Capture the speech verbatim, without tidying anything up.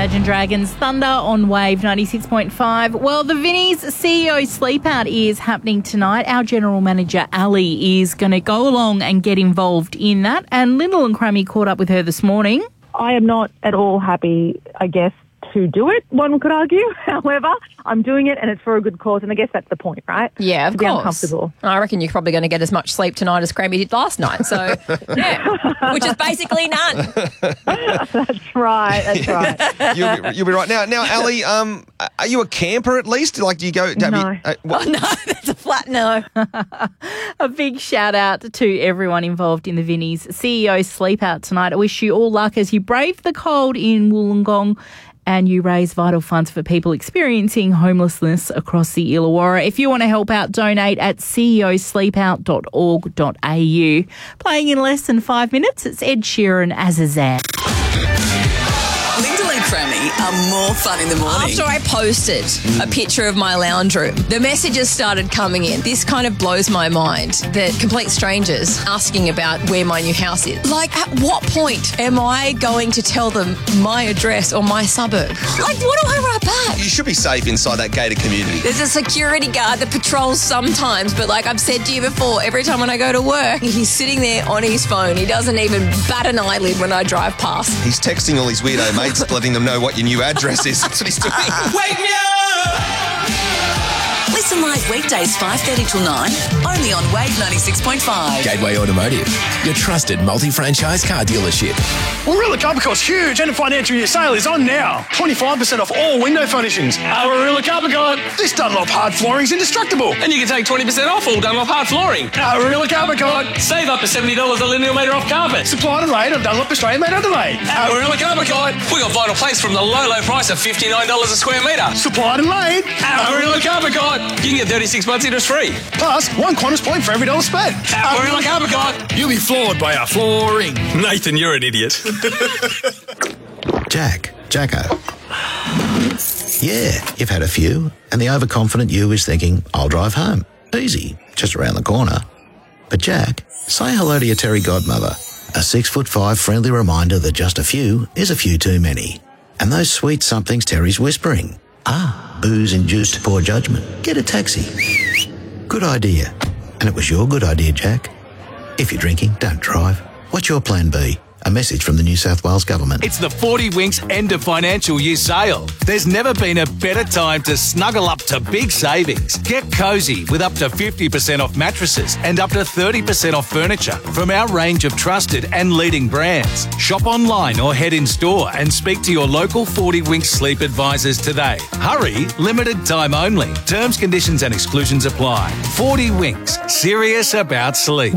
Imagine Dragons, Thunder on Wave ninety-six point five. Well, the Vinnie's C E O Sleep Out is happening tonight. Our General Manager, Ali, is going to go along and get involved in that. And Lyndall and Crummy caught up with her this morning. I am not at all happy, I guess, to do it, one could argue. However, I'm doing it and it's for a good cause, and I guess that's the point, right? Yeah, of to be course. uncomfortable. I reckon you're probably going to get as much sleep tonight as Crammy did last night, so, yeah, which is basically none. That's right, that's right. you'll, be, you'll be right. Now, now, Ali, um, are you a camper at least? Like, do you go... Have No. You, uh, what? Oh, no, that's a flat no. A big shout out to everyone involved in the Vinnie's C E O Sleep Out tonight. I wish you all luck as you brave the cold in Wollongong and you raise vital funds for people experiencing homelessness across the Illawarra. If you want to help out, donate at c e o sleep out dot org dot a u. Playing in less than five minutes, it's Ed Sheeran, Azazan. Lyndall and Crammy are more fun in the morning. After I posted a picture of my lounge room, the messages started coming in. This kind of blows my mind that complete strangers asking about where my new house is. Like, at what point am I going to tell them my address or my suburb? Like, what do I write back? You should be safe inside that gated community. There's a security guard that patrols sometimes, but like I've said to you before, every time when I go to work, he's sitting there on his phone. He doesn't even bat an eyelid when I drive past. He's texting all his weirdo mates, letting them know what your new address is. That's what he's doing. Wake me up! Listen live weekdays five thirty till nine, only on Wave ninety-six point five. Gateway Automotive, your trusted multi-franchise car dealership. Warilla Carpet huge and a financial year sale is on now. twenty-five percent off all window furnishings. Our Warilla Carpet Guard. This Dunlop hard flooring is indestructible. And you can take twenty percent off all Dunlop hard flooring. Our Warilla Carpet Guard. Save up to seventy dollars a linear metre off carpet. Supplied and laid on Dunlop Australian made Adelaide. Our Warilla Carpet Guard. We got vinyl place from the low, low price of fifty-nine dollars a square metre. Supplied and laid. Our Warilla Carpet Guard. You can get thirty-six months interest free. Plus, one Qantas point for every dollar spent. Our Warilla Carpet Guard. You'll be floored by our flooring. Nathan, you're an idiot. Jack, Jacko. Yeah, you've had a few, and the overconfident you is thinking, I'll drive home. Easy, just around the corner. But Jack, say hello to your Terry godmother. A six foot five friendly reminder that just a few is a few too many. And those sweet somethings Terry's whispering. Ah, booze-induced poor judgment. Get a taxi. Good idea. And it was your good idea, Jack. If you're drinking, don't drive. What's your plan B? A message from the New South Wales Government. It's the forty Winks end of financial year sale. There's never been a better time to snuggle up to big savings. Get cosy with up to fifty percent off mattresses and up to thirty percent off furniture from our range of trusted and leading brands. Shop online or head in store and speak to your local forty Winks sleep advisors today. Hurry, limited time only. Terms, conditions and exclusions apply. forty Winks, serious about sleep.